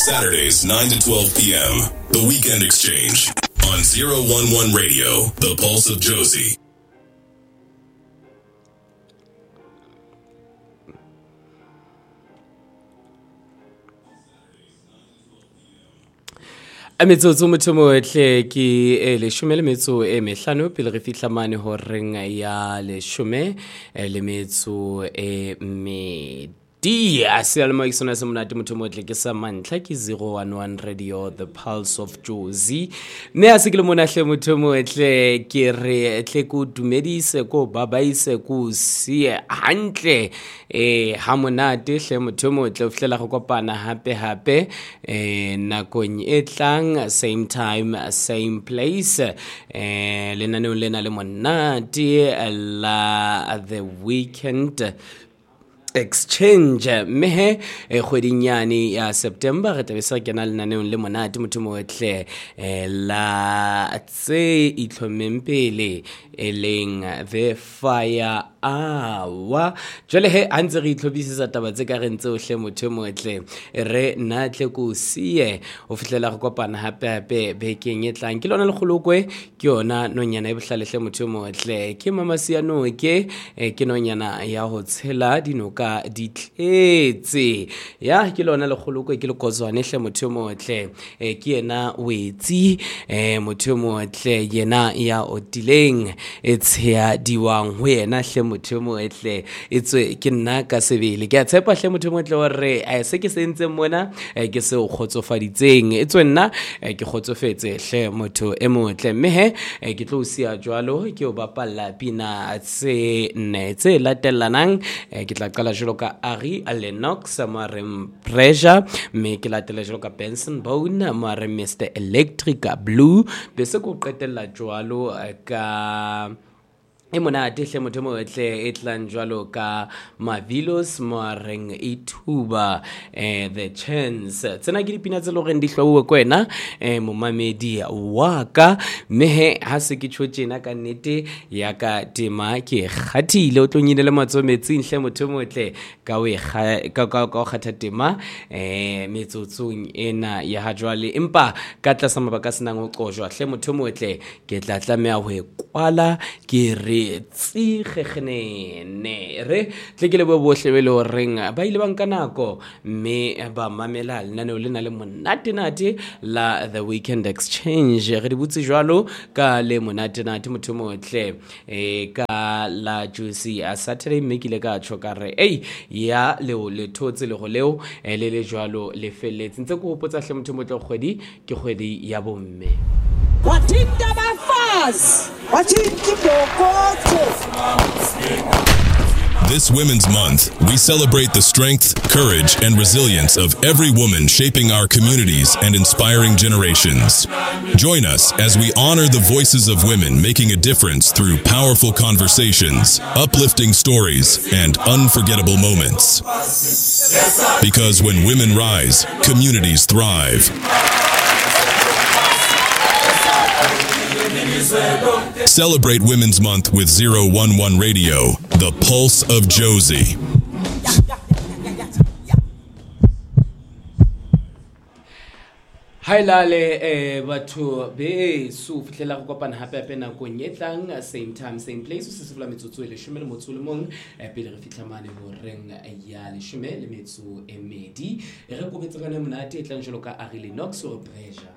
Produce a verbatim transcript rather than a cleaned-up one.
Saturdays, nine to twelve p.m. The Weekend Exchange on zero one one Radio, The Pulse of Jozi. A metsotso motho motle ke e leshome le metso e mehlano pele re fihla mane ho reng ya leshome le metso e me di a se le maisona se monate motho motle ke sa mantla ke zero one one Radio, The Pulse of Jozi. Ne a se ke le mona hle motho motle ke re tle ko dumedise ko babaise ko sie hantle eh ha monate hle motho motle o fihlela go kopana hape hape eh nakong e tlang, same time same place eh le nane le na le monate la The Weekend Exchange mehe e kgwedinyane ya September re tabe sa kena le naneong le monate motho motle la tse itlhomempele eleng the fire hour. Jwale he antse re itlhobisisa taba tse ka reng tse ohle motho motle re natle ko sie o fihlela go kopana hape hape bekeng e tlang ke lona le kgolokwe ke yona nonyana e bohlalehle motho motle ke mama siano ke ke nonyana ya ho tshela dinoka di tletse ya ke lona le kgolokwe ke le kozwane hle motho motle ke yena wetsi eh motho motle yena ya otileng etshea diwang ho yena hle motho motle etswe ke nna ka sebele ke a tshepa hle motho motle hore a se ke sentse mona ke se o khotsofaditseng etswe nna ke khotsofetse hle motho e motle mehe ke tlo sia jwalo ke o bapalla pina tse nne tse latelanang ke tla qala jalo ka Ari Lennox mare Pressure me ke latela jalo ka Benson Bone mare Mister Electric Blue bese ko qetella jwalo ka e monate hle motho motle e tlang jwalo ka Marvelous Moareng Ituba eh The Chance tsena ke dipina tse loreng di hlauwe kwena eh momamedi wa ka mehe ha se ke tshotjena ka nnete ya ka tema ke kgathile o tlonyile le matsometsing hle motho motle ka we ka ka ka kgatha tema eh metsotsong ena ya ha jwale empa ka tlasa mabaka senang o qojwa hle motho motle ke tla tlameha ho kwala ke re tsi khekhnene re tle ke le bo bohle be le o reng ba ile banka nako me ba mamela lnane o lena le monate nate la The Weekend Exchange re di butse jwalo ka le monate nate motho motle e ka la Jozi a Saturday me kile ka tshoka re ei ya le o le thotse le go leo le le jwalo le felletse ntse go hopotsa hle motho motle kgwedi ke kgwedi ya bomme wathinta bafazi wathinta ibhokotho. This Women's Month, we celebrate the strength, courage, and resilience of every woman shaping our communities and inspiring generations. Join us as we honor the voices of women making a difference through powerful conversations, uplifting stories, and unforgettable moments. Because when women rise, communities thrive. Celebrate Women's Month with zero one one Radio, The Pulse of Jozi. Hi lale eh batho be su fitlela go kopana hape hape na go nyetlang same time same place se se fula metsotso e le shome le motso le mong e pele re fitla mane ho reng ya le shome le metso e medi re go betsana monate e tlang jolo ka Ari Lennox o Pressure.